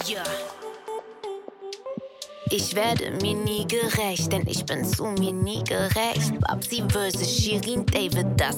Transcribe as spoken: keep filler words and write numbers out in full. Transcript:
Ja. Ich werde mir nie gerecht, denn ich bin zu mir nie gerecht. Babsi versus Shirin David, das